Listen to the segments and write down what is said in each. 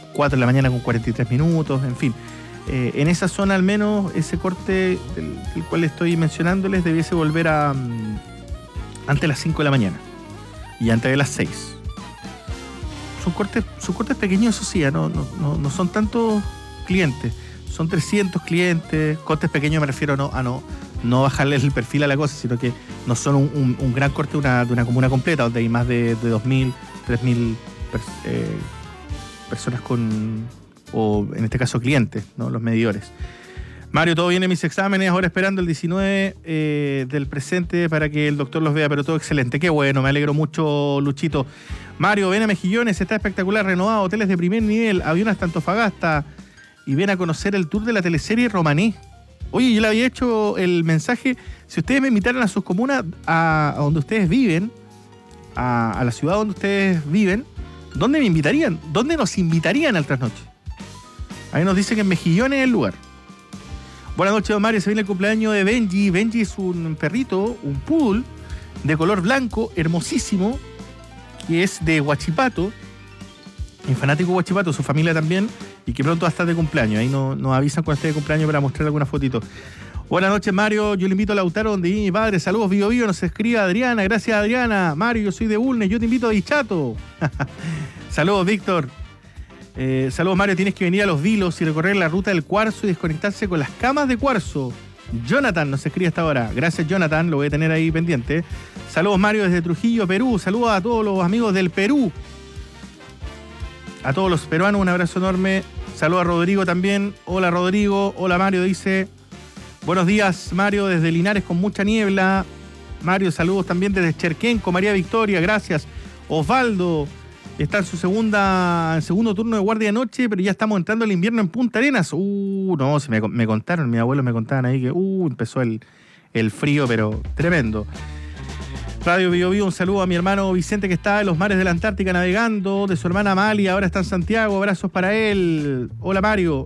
4 de la mañana con 43 minutos, en fin. En esa zona al menos ese corte del cual estoy mencionándoles debiese volver a antes de las 5 de la mañana y antes de las 6. Son cortes pequeños, eso sí, no son tantos clientes, son 300 clientes. Cortes pequeños me refiero a no bajarle el perfil a la cosa, sino que no son un gran corte de una comuna completa, donde hay más de 2.000, 3.000 personas o en este caso clientes, ¿no? Los medidores. Mario, todo bien en mis exámenes, ahora esperando el 19 del presente para que el doctor los vea, pero todo excelente. Qué bueno, me alegro mucho, Luchito. Mario, ven a Mejillones, está espectacular, renovado, hoteles de primer nivel, aviones hasta Antofagasta, y ven a conocer el tour de la teleserie Romaní. Oye, yo le había hecho el mensaje, si ustedes me invitaran a sus comunas, a donde ustedes viven, a la ciudad donde ustedes viven, ¿dónde me invitarían? ¿Dónde nos invitarían al trasnoche? Ahí nos dice que en Mejillones es el lugar. Buenas noches, don Mario. Se viene el cumpleaños de Benji. Benji es un perrito, un poodle, de color blanco, hermosísimo, que es de Huachipato. Un fanático de Huachipato, su familia también, y que pronto va a estar de cumpleaños. Ahí nos avisan cuando esté de cumpleaños para mostrar alguna fotito. Buenas noches, Mario. Yo le invito a Lautaro, donde vive mi padre. Saludos, Bio Bio. Nos escribe Adriana. Gracias, Adriana. Mario, yo soy de Bulnes. Yo te invito a Dichato. Saludos, Víctor. Saludos, Mario. Tienes que venir a Los Vilos y recorrer la ruta del cuarzo y desconectarse con las camas de cuarzo. Jonathan nos escribe hasta ahora. Gracias, Jonathan. Lo voy a tener ahí pendiente. Saludos, Mario, desde Trujillo, Perú. Saludos a todos los amigos del Perú. A todos los peruanos, un abrazo enorme. Saludos a Rodrigo también. Hola, Rodrigo. Hola, Mario, dice. Buenos días, Mario, desde Linares con mucha niebla. Mario, saludos también desde Cherquenco, María Victoria, gracias. Osvaldo está en su segundo turno de guardia de noche, pero ya estamos entrando al invierno en Punta Arenas. No, me contaron, mis abuelos me contaban ahí que empezó el frío, pero tremendo. Radio Bio Bio, un saludo a mi hermano Vicente, que está en los mares de la Antártica navegando, de su hermana Amalia, ahora está en Santiago, abrazos para él. Hola, Mario.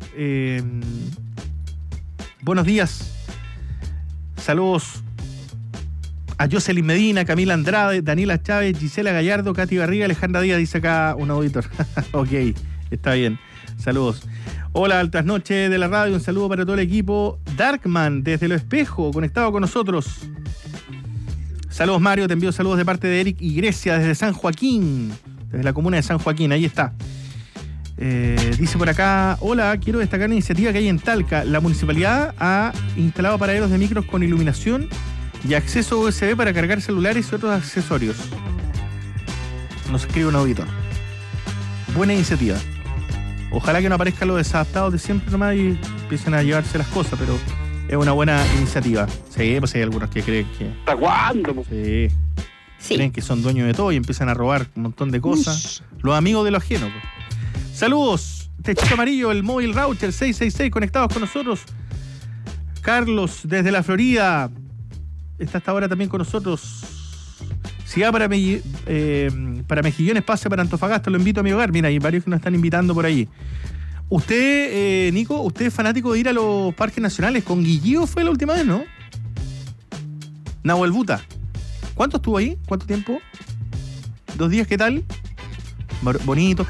Buenos días. Saludos a Jocelyn Medina, Camila Andrade, Daniela Chávez, Gisela Gallardo, Katy Barriga, Alejandra Díaz, dice acá un auditor. Ok, está bien. Saludos. Hola, altas noches de la radio, un saludo para todo el equipo. Darkman, desde Lo Espejo, conectado con nosotros. Saludos, Mario, te envío saludos de parte de Eric y Grecia, desde San Joaquín, desde la comuna de San Joaquín, ahí está. Dice por acá, hola, quiero destacar una iniciativa que hay en Talca. La municipalidad ha instalado paraderos de micros con iluminación y acceso USB para cargar celulares y otros accesorios. Nos escribe un auditor. Buena iniciativa. Ojalá que no aparezcan los desadaptados de siempre nomás y empiecen a llevarse las cosas, pero es una buena iniciativa. Sí, pues hay algunos que creen que... ¿Hasta cuándo? Sí. Creen que son dueños de todo y empiezan a robar un montón de cosas. Los amigos de lo ajeno, pues. Saludos, Techito Amarillo, el móvil Router 666, conectados con nosotros. Carlos, desde la Florida, está hasta ahora también con nosotros. Si va para Mejillones, pase para Antofagasta, lo invito a mi hogar. Mira, hay varios que nos están invitando por ahí. Usted, Nico, usted es fanático de ir a los parques nacionales. Con Guillío fue la última vez, ¿no? Nahuel Buta. ¿Cuánto estuvo ahí? ¿Cuánto tiempo? 2 días, ¿qué tal? Bonito.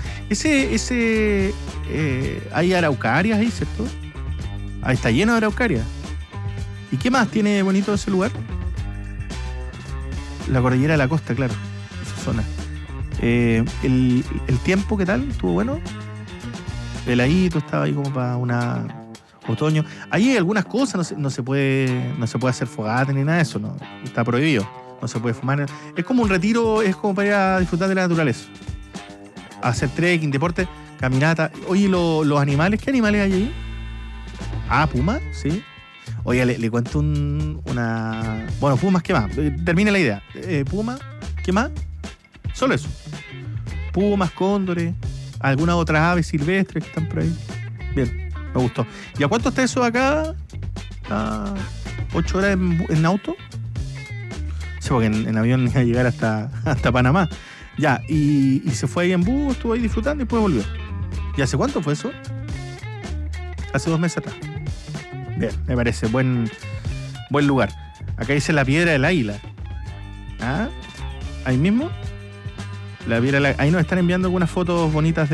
Hay araucarias ahí, ¿cierto? Ahí está lleno de araucarias. ¿Y qué más tiene bonito ese lugar? La cordillera de la costa, claro. Esa zona. El tiempo, ¿qué tal? ¿Estuvo bueno? Heladito, estaba ahí como para una otoño. Ahí hay algunas cosas, no se puede hacer fogata ni nada de eso, no. Está prohibido. No se puede fumar. Es como un retiro, es como para ir a disfrutar de la naturaleza. Hacer trekking, deporte, caminata. Oye, los animales, ¿qué animales hay ahí? Pumas, sí. Oye, le cuento una... Bueno, pumas, ¿qué más? Termina la idea. Pumas, ¿qué más? Solo eso. Pumas, cóndores, algunas otras aves silvestres que están por ahí. Bien, me gustó. ¿Y a cuánto está eso acá? ¿A 8 horas en auto? Sí, porque en avión iba a llegar hasta Panamá. Ya, y se fue ahí en bus, estuvo ahí disfrutando y después volvió. ¿Y hace cuánto fue eso? Hace 2 meses atrás. Bien, me parece buen lugar. Acá dice la Piedra del Águila. Ahí mismo. La Piedra del Águila. Ahí nos están enviando algunas fotos bonitas